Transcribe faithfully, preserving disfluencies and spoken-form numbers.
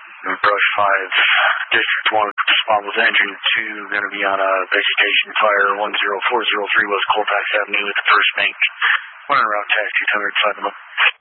Brush five, District one, respond with engine two, going to be on a vegetation fire, one zero four zero three West Colfax Avenue at the First Bank. Running around taxi, two hundred, five